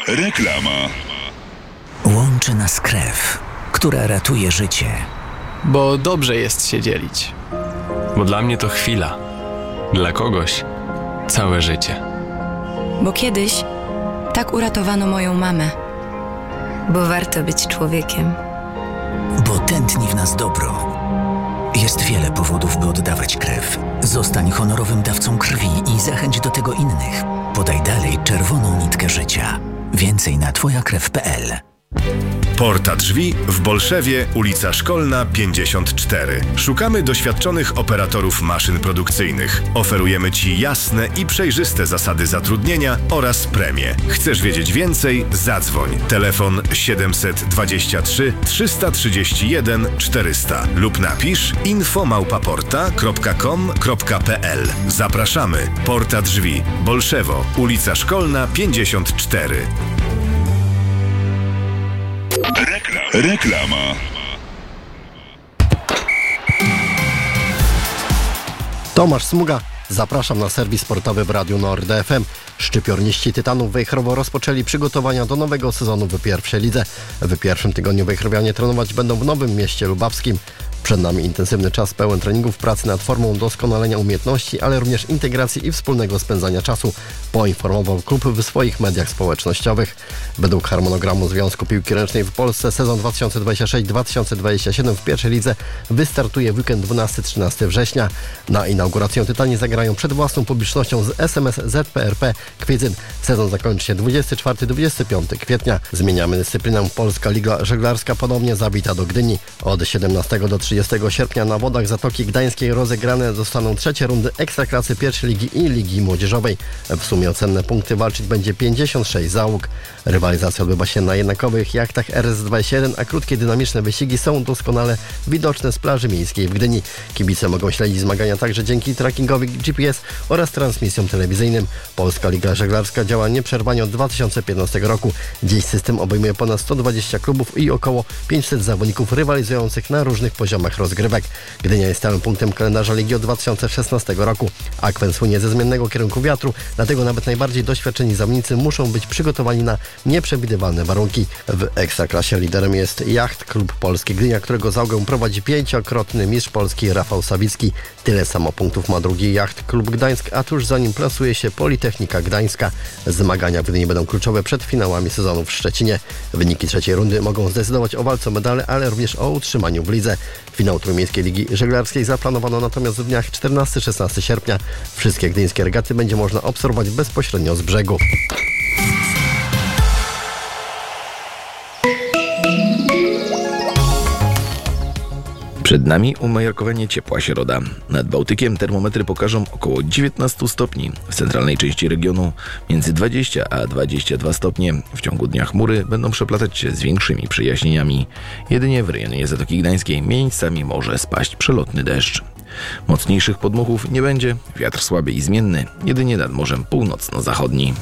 Reklama. Łączy nas krew, która ratuje życie. Bo dobrze jest się dzielić. Bo dla mnie to chwila. Dla kogoś całe życie. Bo kiedyś tak uratowano moją mamę. Bo warto być człowiekiem. Bo tętni w nas dobro. Jest wiele powodów, by oddawać krew. Zostań honorowym dawcą krwi i zachęć do tego innych. Podaj dalej czerwoną nitkę życia. Więcej na twojakrew.pl. Porta Drzwi w Bolszewie, ulica Szkolna 54. Szukamy doświadczonych operatorów maszyn produkcyjnych. Oferujemy Ci jasne i przejrzyste zasady zatrudnienia oraz premie. Chcesz wiedzieć więcej? Zadzwoń. Telefon 723 331 400 lub napisz info@porta.com.pl. Zapraszamy. Porta Drzwi, Bolszewo, ulica Szkolna 54. Reklama. Tomasz Smuga. Zapraszam na serwis sportowy w Radiu Nord FM. Szczypiorniści Tytanów Wejherowo rozpoczęli przygotowania do nowego sezonu w pierwszej lidze. W pierwszym tygodniu wejherowianie trenować będą w Nowym Mieście Lubawskim. Przed nami intensywny czas pełen treningów, pracy nad formą doskonalenia umiejętności, ale również integracji i wspólnego spędzania czasu, poinformował klub w swoich mediach społecznościowych. Według harmonogramu Związku Piłki Ręcznej w Polsce sezon 2026-2027 w pierwszej lidze wystartuje w weekend 12-13 września. Na inaugurację Tytani zagrają przed własną publicznością z SMS ZPRP Kwidzyn. Sezon zakończy się 24-25 kwietnia. Zmieniamy dyscyplinę. Polska Liga Żeglarska ponownie zawita do Gdyni. Od 17 do 30 sierpnia na wodach Zatoki Gdańskiej rozegrane zostaną trzecie rundy Ekstraklasy pierwszej ligi i Ligi Młodzieżowej. W sumie o cenne punkty walczyć będzie 56 załóg. Rywalizacja odbywa się na jednakowych jachtach RS-21, a krótkie dynamiczne wyścigi są doskonale widoczne z plaży miejskiej w Gdyni. Kibice mogą śledzić zmagania także dzięki trackingowi GPS oraz transmisjom telewizyjnym. Polska Liga Żeglarska działa nieprzerwanie od 2015 roku. Dziś system obejmuje ponad 120 klubów i około 500 zawodników rywalizujących na różnych poziomach rozgrywek. Gdynia jest stałym punktem kalendarza ligi od 2016 roku. Akwen słynie ze zmiennego kierunku wiatru, dlatego nawet najbardziej doświadczeni zawodnicy muszą być przygotowani na nieprzewidywalne warunki. W Ekstraklasie liderem jest Jacht Klub Polski Gdynia, którego załogę prowadzi 5-krotny mistrz Polski Rafał Sawicki. Tyle samo punktów ma drugi Jacht Klub Gdańsk, a tuż za nim plasuje się Politechnika Gdańska. Zmagania w Gdyni będą kluczowe przed finałami sezonu w Szczecinie. Wyniki trzeciej rundy mogą zdecydować o walce o medale, ale również o utrzymaniu w lidze. Finał Trójmiejskiej Ligi Żeglarskiej zaplanowano natomiast w dniach 14-16 sierpnia. Wszystkie gdyńskie regaty będzie można obserwować bezpośrednio z brzegu. Przed nami umiarkowanie ciepła środa. Nad Bałtykiem termometry pokażą około 19 stopni. W centralnej części regionu między 20 a 22 stopnie. W ciągu dnia chmury będą przeplatać się z większymi przejaśnieniami. Jedynie w rejonie Zatoki Gdańskiej miejscami może spaść przelotny deszcz. Mocniejszych podmuchów nie będzie, wiatr słaby i zmienny, jedynie nad Morzem Północno-Zachodni.